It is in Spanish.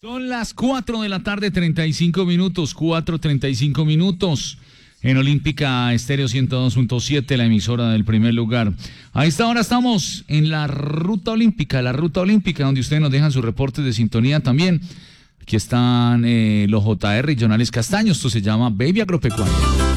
Son las 4 de la tarde, 35 minutos, 4:35 minutos. En Olímpica Estéreo 102.7, la emisora del primer lugar. A esta hora estamos en la Ruta Olímpica, donde ustedes nos dejan sus reportes de sintonía también. Aquí están los JR regionales Castaños, esto se llama Baby Agropecuario.